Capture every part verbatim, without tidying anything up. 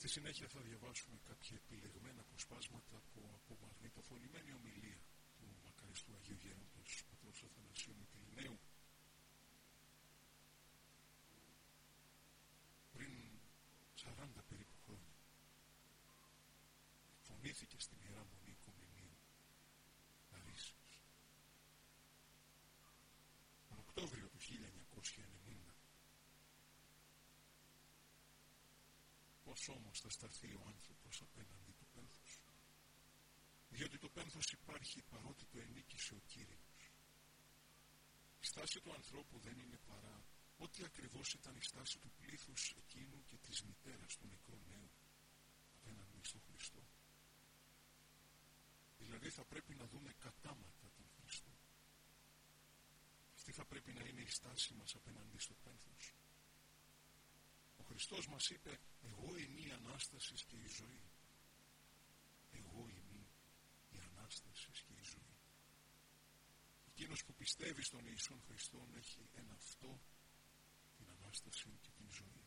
συνέχεια θα διαβάσουμε κάποια επιλεγμένα αποσπάσματα από απομαγνητοφωνημένη ομιλία του μακαριστού Αγίου Γέροντος πατρός Αθανασίου Μυτιληναίου. Πριν σαράντα περίπου χρόνια εκφωνήθηκε στην Ιερά Μονή Οικουμενίου Παρίσιος. Τον Οκτώβριο του χίλια εννιακόσια ενενήντα. Πώς όμως θα σταθεί ο άνθρωπος απέναντι του πένθους? Διότι το πένθος υπάρχει παρότι το ενίκησε ο Κύριος. Η στάση του ανθρώπου δεν είναι παρά ό,τι ακριβώς ήταν η στάση του πλήθους εκείνου και της μητέρας του νεκρού νέου απέναντι στον Χριστό. Δηλαδή θα πρέπει να δούμε κατάματα τον Χριστό. Αυτή θα πρέπει να είναι η στάση μας απέναντι στο πένθος. Ο Χριστός μας είπε, εγώ είμαι η Ανάσταση και η ζωή. Εγώ είμαι η Ανάσταση και η ζωή. Εκείνος που πιστεύει στον Ιησούν Χριστόν έχει ένα αυτό, την Ανάσταση και την ζωή.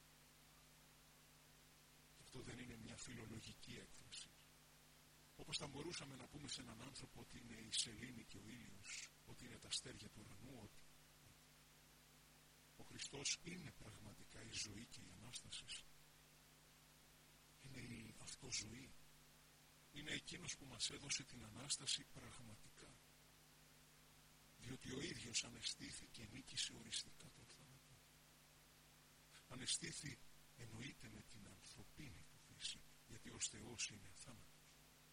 Και αυτό δεν είναι μια φιλολογική έκφραση. Όπως θα μπορούσαμε να πούμε σε έναν άνθρωπο ότι είναι η σελήνη και ο ήλιος, ότι είναι τα αστέρια του ουρανού, ότι ο Χριστός είναι πραγματικά η ζωή και η Ανάσταση. Είναι η αυτοζωή. Είναι εκείνος που μας έδωσε την Ανάσταση πραγματικά. Διότι ο ίδιος ανεστήθη και νίκησε οριστικά τον θάνατο. Ανεστήθη εννοείται με την ανθρωπίνη του φύση, γιατί ως Θεός είναι αθάνατος.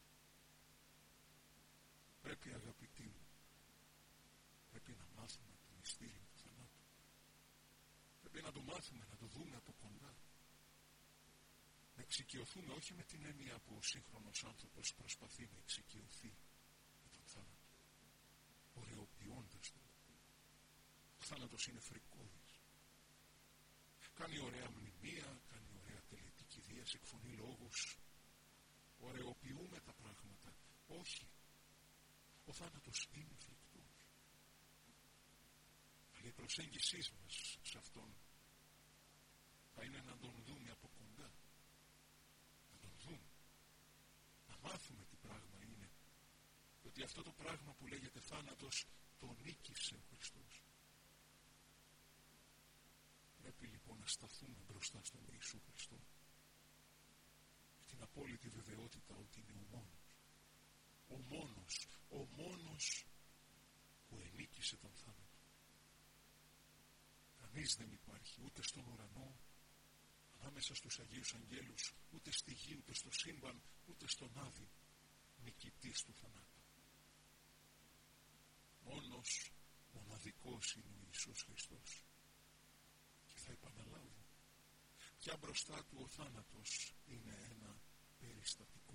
Πρέπει, αγαπητοί μου, πρέπει να μάθουμε το μυστήριο του θανάτου. Πρέπει να το μάθουμε, να το δούμε από κοντά. Να εξοικειωθούμε όχι με την έννοια που ο σύγχρονος άνθρωπος προσπαθεί να εξοικειωθεί με τον θάνατο, ωρεοποιώντας τον. Ο θάνατος είναι φρικώδης. Κάνει ωραία μνημεία, κάνει ωραία τελετική δίαση, εκφωνεί λόγους. Ωρεοποιούμε τα πράγματα. Όχι. Ο θάνατος είναι φρικτός. Αλλά η προσέγγισή μας σε αυτόν θα είναι να τον δούμε από κοντά. Να τον δούμε. Να μάθουμε τι πράγμα είναι. Και ότι αυτό το πράγμα που λέγεται θάνατος το νίκησε ο Χριστός. Πρέπει λοιπόν να σταθούμε μπροστά στον Ιησού Χριστό. Με την απόλυτη βεβαιότητα ότι είναι ο μόνος. Ο μόνος, ο μόνος που ενίκησε τον θάνατο. Κανείς δεν υπάρχει ούτε στον ουρανό, ανάμεσα στους Αγίους Αγγέλους, ούτε στη γη, ούτε στο σύμπαν, ούτε στον Άδη, νικητής του θανάτου. Μόνος, μοναδικός είναι ο Ιησούς Χριστός. Και θα επαναλάβω, πια μπροστά του ο θάνατος είναι ένα περιστατικό.